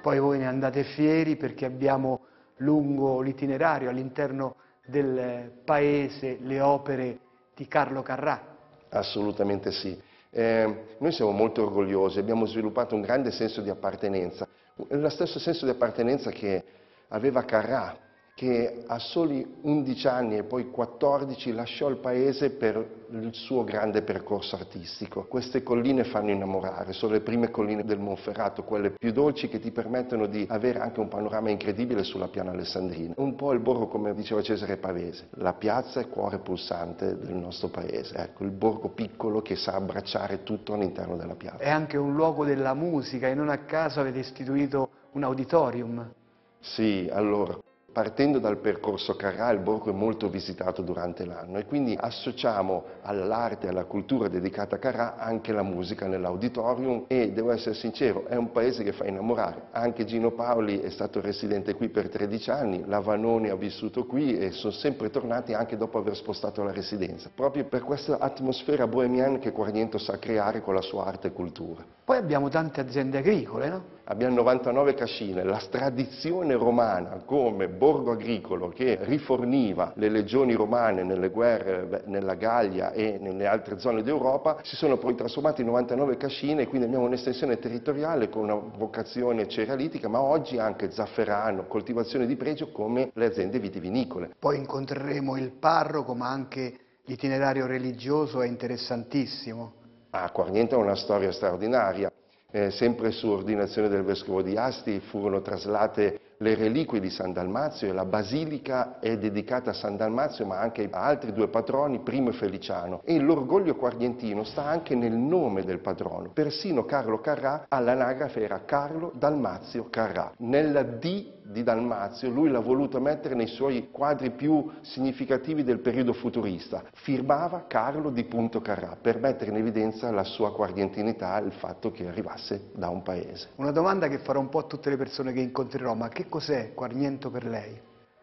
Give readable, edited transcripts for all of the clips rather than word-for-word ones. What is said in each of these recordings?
Poi voi ne andate fieri perché abbiamo lungo l'itinerario all'interno del paese le opere di Carlo Carrà. Assolutamente sì. Noi siamo molto orgogliosi, abbiamo sviluppato un grande senso di appartenenza, lo stesso senso di appartenenza che aveva Carrà, che a soli 11 anni e poi 14 lasciò il paese per il suo grande percorso artistico. Queste colline fanno innamorare, sono le prime colline del Monferrato, quelle più dolci che ti permettono di avere anche un panorama incredibile sulla piana alessandrina. Un po' il borgo, come diceva Cesare Pavese, la piazza è cuore pulsante del nostro paese, ecco, il borgo piccolo che sa abbracciare tutto all'interno della piazza. È anche un luogo della musica e non a caso avete istituito un auditorium. Sì, allora, partendo dal percorso Carrà, il borgo è molto visitato durante l'anno e quindi associamo all'arte e alla cultura dedicata a Carrà anche la musica nell'auditorium e devo essere sincero, è un paese che fa innamorare. Anche Gino Paoli è stato residente qui per 13 anni, la Vanoni ha vissuto qui e sono sempre tornati anche dopo aver spostato la residenza, proprio per questa atmosfera bohemiana che Quarniento sa creare con la sua arte e cultura. Poi abbiamo tante aziende agricole, no? Abbiamo 99 cascine, la tradizione romana come borgo agricolo che riforniva le legioni romane nelle guerre nella Gallia e nelle altre zone d'Europa, si sono poi trasformate in 99 cascine e quindi abbiamo un'estensione territoriale con una vocazione cerealitica, ma oggi anche zafferano, coltivazione di pregio come le aziende vitivinicole. Poi incontreremo il parroco, ma anche l'itinerario religioso è interessantissimo. Quarniento ha una storia straordinaria. Sempre su ordinazione del vescovo di Asti furono traslate le reliquie di San Dalmazio e la basilica è dedicata a San Dalmazio ma anche a altri due patroni, Primo e Feliciano. E l'orgoglio quarnientino sta anche nel nome del patrono. Persino Carlo Carrà all'anagrafe era Carlo Dalmazio Carrà. Nella D di Dalmazio lui l'ha voluto mettere nei suoi quadri più significativi del periodo futurista. Firmava Carlo di Punto Carrà per mettere in evidenza la sua quarnientinità e il fatto che arrivasse da un paese. Una domanda che farò un po' a tutte le persone che incontrerò, ma che cos'è Quarniento per lei?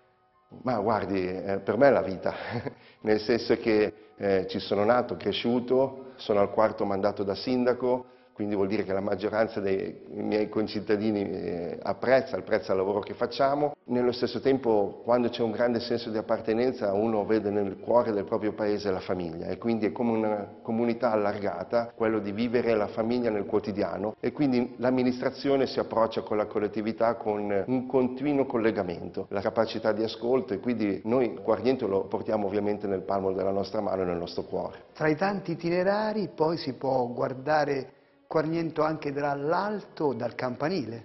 Ma guardi, per me è la vita, nel senso che ci sono nato, cresciuto, sono al quarto mandato da sindaco, quindi vuol dire che la maggioranza dei miei concittadini apprezza il lavoro che facciamo. Nello stesso tempo, quando c'è un grande senso di appartenenza, uno vede nel cuore del proprio paese la famiglia e quindi è come una comunità allargata, quello di vivere la famiglia nel quotidiano e quindi l'amministrazione si approccia con la collettività con un continuo collegamento, la capacità di ascolto e quindi noi Quarniento lo portiamo ovviamente nel palmo della nostra mano e nel nostro cuore. Tra i tanti itinerari poi si può guardare Quarniento anche dall'alto, dal campanile.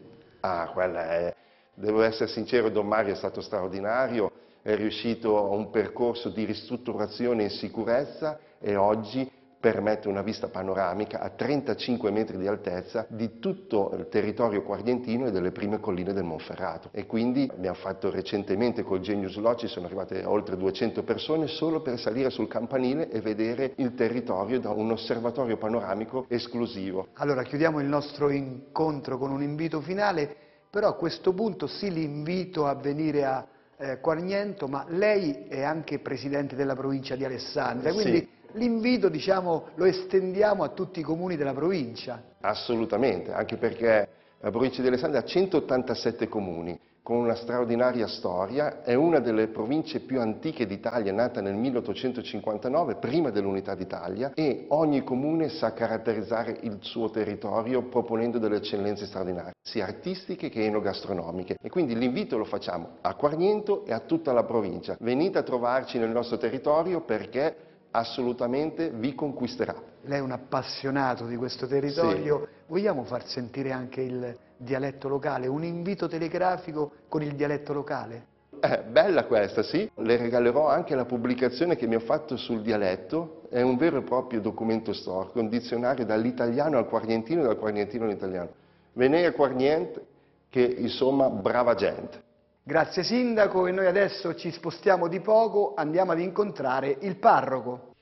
Devo essere sincero, Don Mario è stato straordinario, è riuscito a un percorso di ristrutturazione in sicurezza e oggi permette una vista panoramica a 35 metri di altezza di tutto il territorio quarnientino e delle prime colline del Monferrato. E quindi abbiamo fatto recentemente col Genius Lodge, sono arrivate oltre 200 persone solo per salire sul campanile e vedere il territorio da un osservatorio panoramico esclusivo. Allora chiudiamo il nostro incontro con un invito finale, però a questo punto sì l'invito a venire a Quarniento, ma lei è anche presidente della provincia di Alessandria, quindi Sì. L'invito, diciamo, lo estendiamo a tutti i comuni della provincia. Assolutamente, anche perché la provincia di Alessandria ha 187 comuni, con una straordinaria storia, è una delle province più antiche d'Italia, nata nel 1859, prima dell'unità d'Italia, e ogni comune sa caratterizzare il suo territorio proponendo delle eccellenze straordinarie, sia artistiche che enogastronomiche. E quindi l'invito lo facciamo a Quarniento e a tutta la provincia. Venite a trovarci nel nostro territorio perché assolutamente vi conquisterà. Lei è un appassionato di questo territorio, Sì. Vogliamo far sentire anche il dialetto locale, un invito telegrafico con il dialetto locale? Bella questa, sì. Le regalerò anche la pubblicazione che mi ho fatto sul dialetto, è un vero e proprio documento storico, un dizionario dall'italiano al quarnientino e dal quarnientino all'italiano. Venei a Quarniente, che insomma brava gente. Grazie Sindaco e noi adesso ci spostiamo di poco, andiamo ad incontrare il parroco.